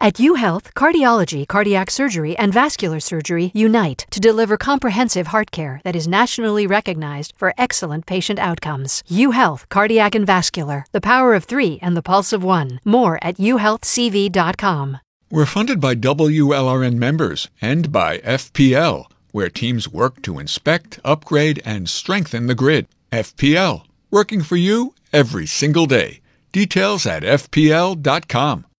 At UHealth, cardiology, cardiac surgery, and vascular surgery unite to deliver comprehensive heart care that is nationally recognized for excellent patient outcomes. UHealth, cardiac and vascular, the power of 3 and the pulse of 1. More at uhealthcv.com. We're funded by WLRN members and by FPL, where teams work to inspect, upgrade, and strengthen the grid. FPL, working for you every single day. Details at fpl.com.